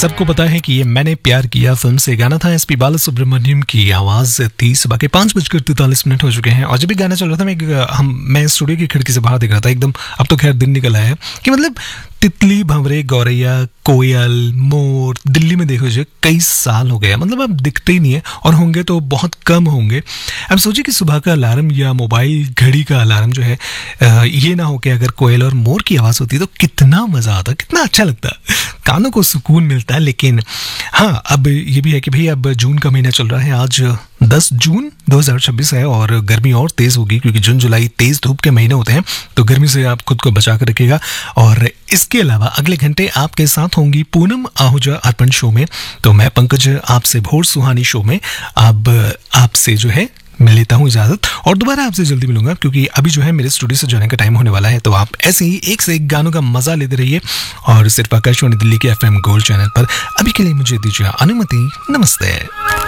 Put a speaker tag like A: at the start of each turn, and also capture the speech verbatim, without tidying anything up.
A: सबको पता है कि ये मैंने प्यार किया फिल्म से गाना था एस पी बालासुब्रमण्यम की आवाज थी। सुबह के पाँच बजकर तैंतालीस मिनट हो चुके हैं और जब भी गाना चल रहा था मैं एक, हम मैं स्टूडियो की खिड़की से बाहर देख रहा था एकदम। अब तो खैर दिन निकल आया है कि मतलब तितली, भंवरे, गौरैया, कोयल, मोर दिल्ली में देखो जो कई साल हो गए, मतलब अब दिखते ही नहीं है और होंगे तो बहुत कम होंगे। अब सोचिए कि सुबह का अलार्म या मोबाइल घड़ी का अलार्म जो है ये ना हो कि अगर कोयल और मोर की आवाज़ होती तो कितना मज़ा आता, कितना अच्छा लगता, कानों को सुकून मिलता है। लेकिन हाँ, अब ये भी है कि भाई अब जून का महीना चल रहा है, आज दस जून दो हज़ार छब्बीस है और गर्मी और तेज़ होगी क्योंकि जून जुलाई तेज़ धूप के महीने होते हैं, तो गर्मी से आप खुद को बचा कर रखिएगा। और इसके अलावा अगले घंटे आपके साथ होंगी पूनम आहूजा अर्पण शो में, तो मैं पंकज आपसे भोर सुहानी शो में अब आपसे जो है मैं लेता हूँ इजाजत और दोबारा आपसे जल्दी मिलूंगा क्योंकि अभी जो है मेरे स्टूडियो से जाने का टाइम होने वाला है। तो आप ऐसे ही एक से एक गानों का मजा लेते रहिए और सिर्फ आकाशवाणी दिल्ली के एफ एम गोल्ड चैनल पर। अभी के लिए मुझे दीजिए अनुमति, नमस्ते।